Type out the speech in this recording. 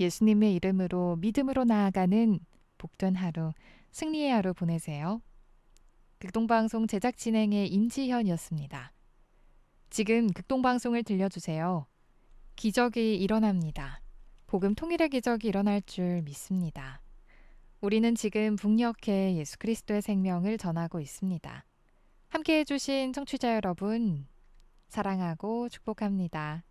예수님의 이름으로 믿음으로 나아가는 복된 하루, 승리의 하루 보내세요. 극동방송 제작 진행의 임지현이었습니다. 지금 극동방송을 들려주세요. 기적이 일어납니다. 복음 통일의 기적이 일어날 줄 믿습니다. 우리는 지금 북녘에 예수 그리스도의 생명을 전하고 있습니다. 함께해 주신 청취자 여러분, 사랑하고 축복합니다.